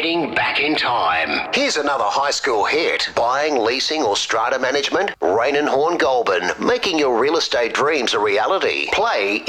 heading back in time. Here's another high school hit. Buying, leasing or strata management? Rain and Horn Goulburn, making your real estate dreams a reality. Play